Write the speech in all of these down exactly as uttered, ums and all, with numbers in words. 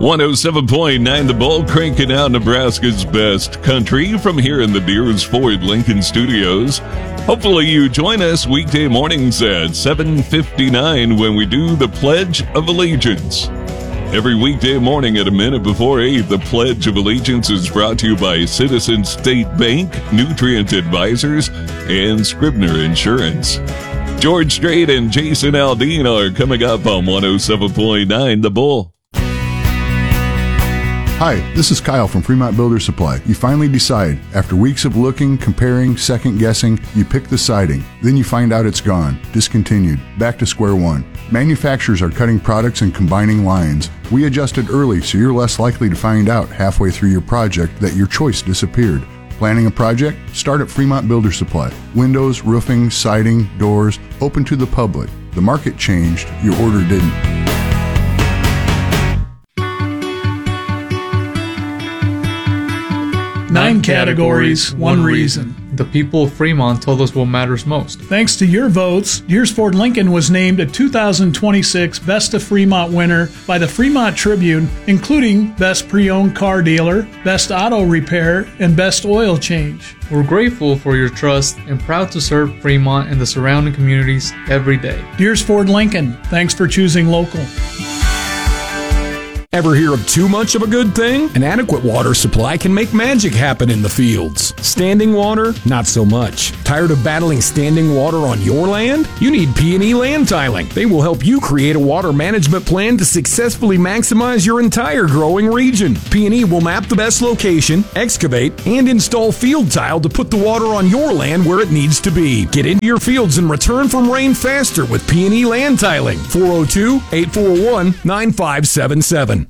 one oh seven point nine The Bull, cranking out Nebraska's best country from here in the Deers Ford Lincoln Studios. Hopefully you join us weekday mornings at seven fifty-nine when we do the Pledge of Allegiance. Every weekday morning at a minute before eight, the Pledge of Allegiance is brought to you by Citizens State Bank, Nutrient Advisors, and Scribner Insurance. George Strait and Jason Aldean are coming up on one oh seven point nine The Bull. Hi, this is Kyle from Fremont Builder Supply. You finally decide. After weeks of looking, comparing, second-guessing, you pick the siding. Then you find out it's gone, discontinued, back to square one. Manufacturers are cutting products and combining lines. We adjusted early so you're less likely to find out halfway through your project that your choice disappeared. Planning a project? Start at Fremont Builder Supply. Windows, roofing, siding, doors, open to the public. The market changed, your order didn't. Nine categories, one reason. The people of Fremont told us what matters most. Thanks to your votes, Deers Ford Lincoln was named a two thousand twenty-six Best of Fremont winner by the Fremont Tribune, including Best Pre-Owned Car Dealer, Best Auto Repair, and Best Oil Change. We're grateful for your trust and proud to serve Fremont and the surrounding communities every day. Deers Ford Lincoln, thanks for choosing local. Ever hear of too much of a good thing? An adequate water supply can make magic happen in the fields. Standing water? Not so much. Tired of battling standing water on your land? You need P and E Land Tiling. They will help you create a water management plan to successfully maximize your entire growing region. P and E will map the best location, excavate, and install field tile to put the water on your land where it needs to be. Get into your fields and return from rain faster with P and E Land Tiling. four oh two, eight four one, nine five seven seven.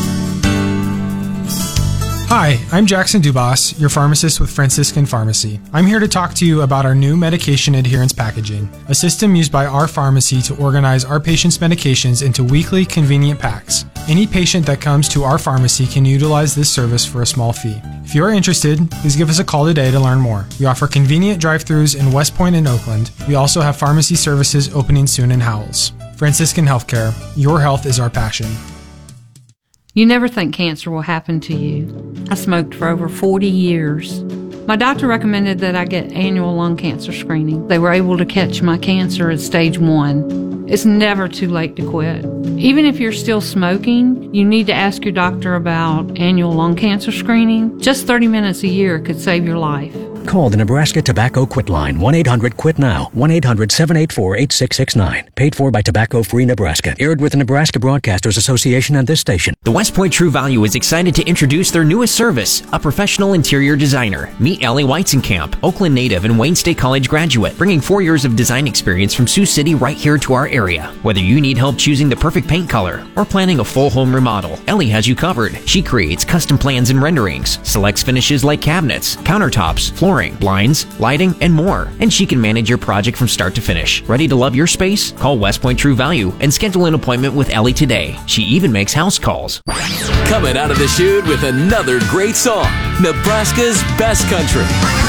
Hi, I'm Jackson Dubas, your pharmacist with Franciscan Pharmacy. I'm here to talk to you about our new medication adherence packaging, a system used by our pharmacy to organize our patients' medications into weekly, convenient packs. Any patient that comes to our pharmacy can utilize this service for a small fee. If you are interested, please give us a call today to learn more. We offer convenient drive-thrus in West Point and Oakland. We also have pharmacy services opening soon in Howells. Franciscan Healthcare, your health is our passion. You never think cancer will happen to you. I smoked for over forty years. My doctor recommended that I get annual lung cancer screening. They were able to catch my cancer at stage one. It's never too late to quit. Even if you're still smoking, you need to ask your doctor about annual lung cancer screening. Just thirty minutes a year could save your life. Call the Nebraska Tobacco Quit Line, one eight hundred quit now, one eight hundred seven eight four eight six six nine. Paid for by Tobacco Free Nebraska. Aired with the Nebraska Broadcasters Association and this station. The West Point True Value is excited to introduce their newest service, a professional interior designer. Meet Ellie Weizenkamp, Oakland native and Wayne State College graduate, bringing four years of design experience from Sioux City right here to our area. Whether you need help choosing the perfect paint color or planning a full home remodel, Ellie has you covered. She creates custom plans and renderings, selects finishes like cabinets, countertops, flooring, blinds, lighting, and more. And she can manage your project from start to finish. Ready to love your space? Call West Point True Value and schedule an appointment with Ellie today. She even makes house calls. Coming out of the chute with another great song, Nebraska's Best Country.